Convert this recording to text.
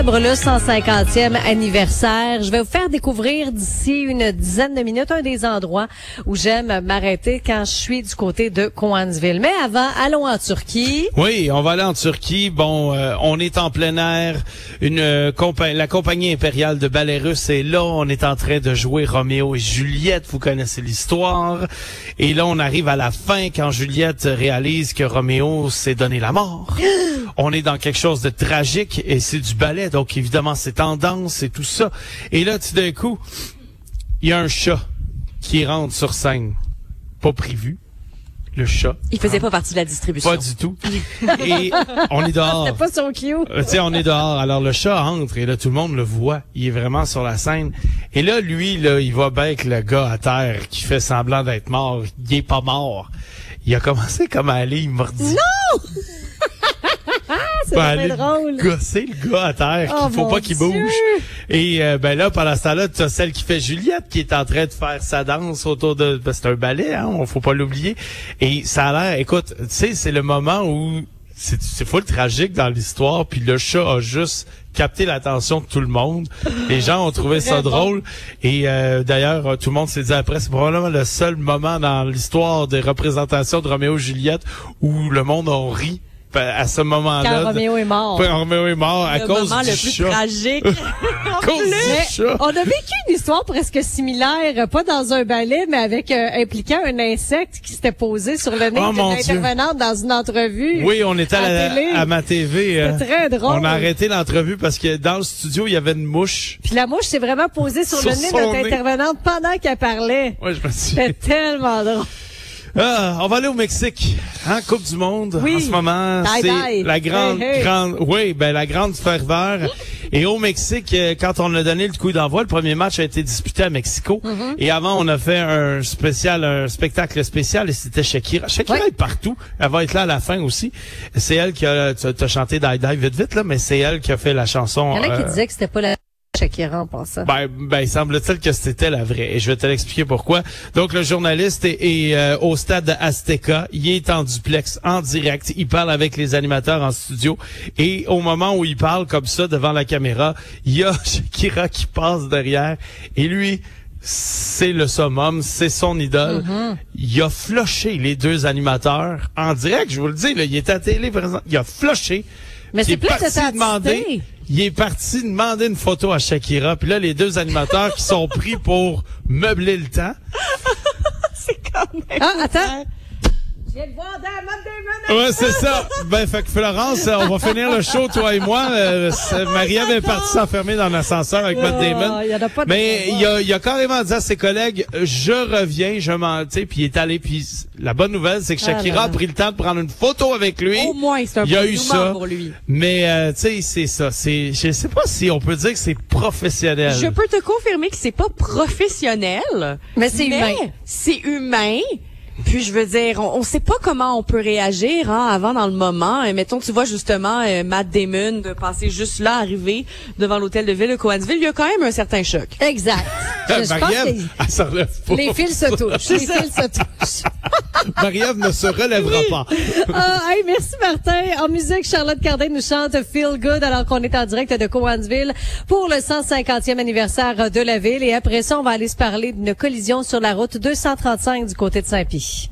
Le 150e anniversaire. Je vais vous faire découvrir d'ici une dizaine de minutes un des endroits où j'aime m'arrêter quand je suis du côté de Cowansville. Mais avant, allons en Turquie. Oui, on va aller en Turquie. Bon, on est en plein air. La compagnie impériale de ballet russe est là. On est en train de jouer Roméo et Juliette. Vous connaissez l'histoire. Et là, on arrive à la fin quand Juliette réalise que Roméo s'est donné la mort. On est dans quelque chose de tragique et c'est du ballet. Donc, évidemment, c'est tendance et tout ça. Et là, tout d'un coup, il y a un chat qui rentre sur scène. Pas prévu. Le chat. Il faisait pas partie de la distribution. Pas du tout. Et on est dehors. C'était pas son cue. Tu sais, on est dehors. Alors, le chat entre et là, tout le monde le voit. Il est vraiment sur la scène. Et là, lui, là, il va bien avec le gars à terre qui fait semblant d'être mort. Il est pas mort. Il a commencé comme à aller, il mordit. Non! C'est aller drôle. Gosser le gars à terre, qu'il faut pas qu'il bouge. Et ben là, pendant ce temps-là, tu as celle qui fait Juliette qui est en train de faire sa danse autour de... Ben, c'est un ballet, hein, faut pas l'oublier. Et ça a l'air, écoute, tu sais, c'est le moment où c'est full tragique dans l'histoire, puis le chat a juste capté l'attention de tout le monde. Les gens ont trouvé ça drôle. Et d'ailleurs, tout le monde s'est dit après, c'est probablement le seul moment dans l'histoire des représentations de Roméo et Juliette où le monde a ri à ce moment-là. Quand Roméo est mort. Roméo est mort à cause moment du le plus chat. tragique. À cause du chat. On a vécu une histoire presque similaire, pas dans un ballet, mais avec impliquant un insecte qui s'était posé sur le nez Oh, d'une mon Dieu. intervenante dans une entrevue. Oui, on était télé. à ma TV. C'était très drôle. On a arrêté l'entrevue parce que dans le studio, il y avait une mouche. Puis la mouche s'est vraiment posée sur le nez de son notre nez. intervenante pendant qu'elle parlait. Ouais, je me suis... C'était tellement drôle. On va aller au Mexique, hein, Coupe du Monde. Oui. En ce moment, Tie-dye. c'est la grande ferveur. Et au Mexique, quand on a donné le coup d'envoi, le premier match a été disputé à Mexico. Et avant, on a fait un spectacle spécial et c'était Shakira. Shakira est partout. Elle va être là à la fin aussi. C'est elle qui a, t'as chanté Die Die vite là, mais c'est elle qui a fait la chanson. Il y en a qui disaient que c'était pas la Shakira en passant. Ben, semble-t-il que c'était la vraie. Et je vais te l'expliquer pourquoi. Donc, le journaliste est au stade Azteca. Il est en duplex, en direct. Il parle avec les animateurs en studio. Et au moment où il parle comme ça devant la caméra, il y a Shakira qui passe derrière. Et lui, c'est le summum, c'est son idole. Il a flushé les deux animateurs en direct. Je vous le dis, là, il est à télé présent. Il a flushé. Mais c'est plein de demander. Il est parti demander une photo à Shakira. Puis là, les deux animateurs qui sont pris pour meubler le temps. C'est quand même. Ah, attends. Je viens de voir Matt Damon. Ouais, c'est ça. Ben, fait que Florence, on va finir le show, toi et moi. Marie-Ève est partie s'enfermer dans l'ascenseur avec Matt Damon. Il y en a pas de Mais il a carrément dit à ses collègues, je reviens, je m'en, tu sais, puis il est allé, puis la bonne nouvelle, c'est que Shakira a pris le temps de prendre une photo avec lui. Au moins, c'est un Il y a bon eu moment ça. pour lui. Mais, tu sais, c'est ça. Je sais pas si on peut dire que c'est professionnel. Je peux te confirmer que c'est pas professionnel. Mais c'est humain. C'est humain. Puis je veux dire, on sait pas comment on peut réagir avant dans le moment. Mettons, tu vois justement Matt Damon de passer juste là, arriver devant l'hôtel de ville de Cowansville, il y a quand même un certain choc. Exact. Je pense Marie-Ève, que elle se relève pas. les fils se touchent. Les fils se touchent. Marie-Ève ne se relèvera pas. Hey, merci Martin. En musique, Charlotte Cardin nous chante Feel Good alors qu'on est en direct de Cowansville pour le 150e anniversaire de la ville. Et après ça, on va aller se parler d'une collision sur la route 235 du côté de Saint-Pie.